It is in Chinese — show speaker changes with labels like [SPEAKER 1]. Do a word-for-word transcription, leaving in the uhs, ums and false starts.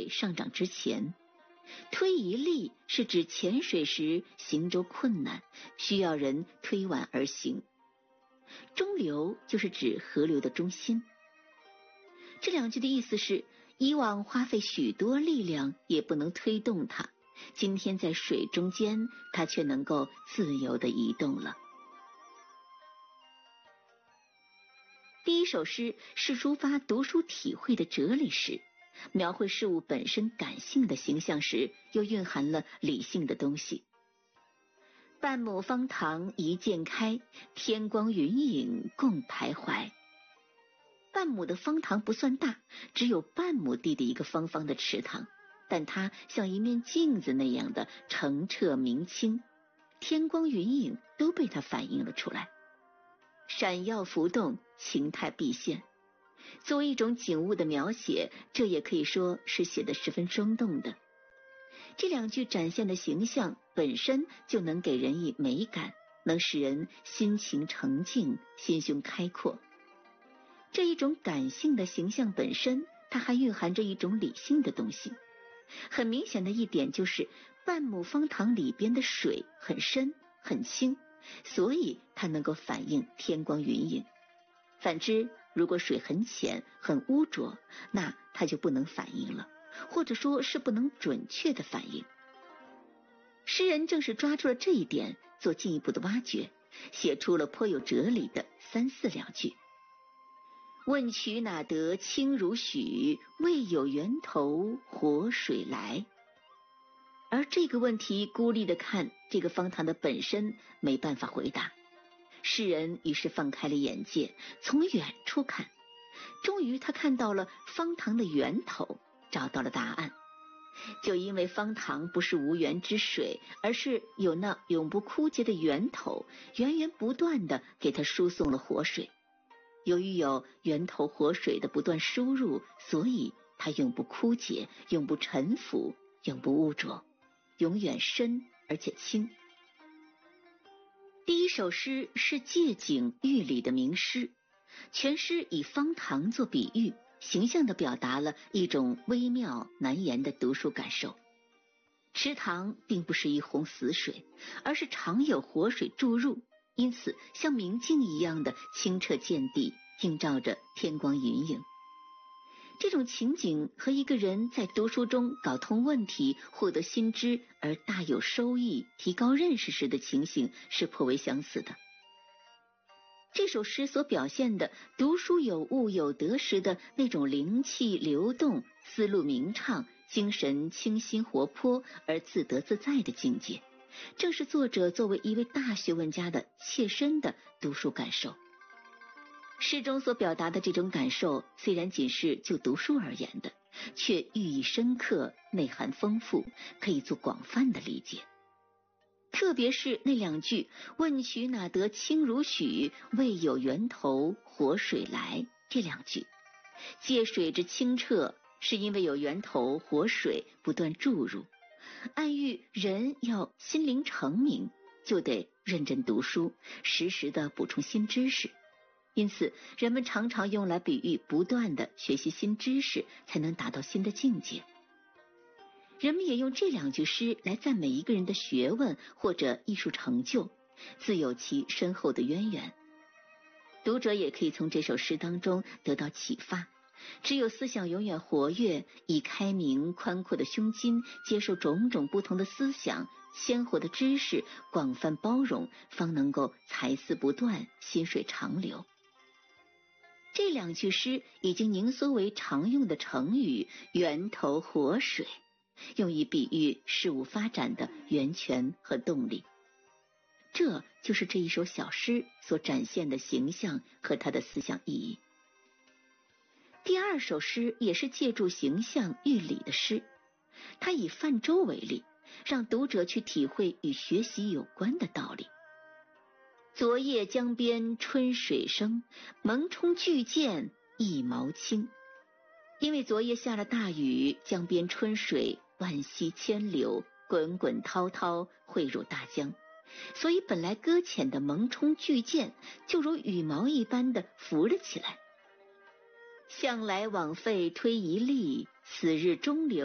[SPEAKER 1] 水上涨之前。推移力是指潜水时行舟困难，需要人推挽而行。中流就是指河流的中心。这两句的意思是，以往花费许多力量也不能推动它，今天在水中间，它却能够自由地移动了。第一首诗是抒发读书体会的哲理诗，描绘事物本身感性的形象时，又蕴含了理性的东西。半亩方塘一鉴开，天光云影共徘徊。半亩的方塘不算大，只有半亩地的一个方方的池塘，但它像一面镜子那样的澄澈明清，天光云影都被它反映了出来，闪耀浮动，情态毕现。作为一种景物的描写，这也可以说是写得十分生动的。这两句展现的形象本身就能给人以美感，能使人心情澄净，心胸开阔。这一种感性的形象本身，它还蕴含着一种理性的东西。很明显的一点就是，半亩方塘里边的水很深很清，所以它能够反映天光云影。反之，如果水很浅很污浊，那它就不能反映了，或者说是不能准确的反映。诗人正是抓住了这一点做进一步的挖掘，写出了颇有哲理的三四两句。问渠哪得清如许，为有源头活水来。而这个问题孤立的看，这个方塘的本身没办法回答。诗人于是放开了眼界，从远处看，终于他看到了方塘的源头，找到了答案。就因为方塘不是无源之水，而是有那永不枯竭的源头，源源不断地给它输送了活水。由于有源头活水的不断输入，所以它永不枯竭，永不沉浮，永不污浊，永远深而且清。第一首诗是借景喻理的名诗，全诗以方塘做比喻，形象地表达了一种微妙难言的读书感受。池塘并不是一泓死水，而是常有活水注入，因此像明镜一样的清澈见地，映照着天光云影。这种情景和一个人在读书中搞通问题，获得新知而大有收益，提高认识时的情形是颇为相似的。这首诗所表现的读书有悟有得时的那种灵气流动，思路明畅，精神清新活泼而自得自在的境界，正是作者作为一位大学问家的切身的读书感受。诗中所表达的这种感受，虽然仅是就读书而言的，却寓意深刻，内涵丰富，可以做广泛的理解。特别是那两句问渠哪得清如许，为有源头活水来，这两句借水之清澈，是因为有源头活水不断注入，暗喻人要心灵澄明，就得认真读书，时时的补充新知识。因此人们常常用来比喻不断的学习新知识，才能达到新的境界。人们也用这两句诗来赞美一个人的学问或者艺术成就，自有其深厚的渊源。读者也可以从这首诗当中得到启发，只有思想永远活跃，以开明宽阔的胸襟接受种种不同的思想，鲜活的知识，广泛包容，方能够才思不断，心水长流。这两句诗已经凝缩为常用的成语源头活水，用以比喻事物发展的源泉和动力。这就是这一首小诗所展现的形象和它的思想意义。第二首诗也是借助形象喻理的诗，它以泛舟为例，让读者去体会与学习有关的道理。昨夜江边春水生，艨艟巨舰一毛轻。因为昨夜下了大雨，江边春水万溪千流，滚滚滔滔汇入大江，所以本来搁浅的艨艟巨舰就如羽毛一般的浮了起来。向来枉费推移力，此日中流